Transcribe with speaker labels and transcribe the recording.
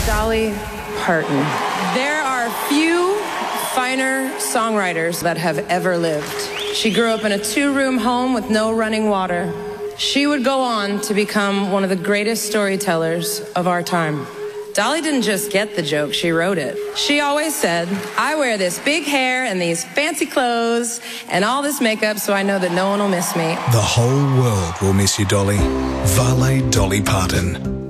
Speaker 1: Dolly Parton. There are few finer songwriters that have ever lived. She grew up in a 2-room home with no running water. She would go on to become one of the greatest storytellers of our time. Dolly didn't just get the joke, she wrote it. She always said, I wear this big hair and these fancy clothes and all this makeup so I know that no one will miss me.
Speaker 2: The whole world will miss you, Dolly. Vale Dolly Parton.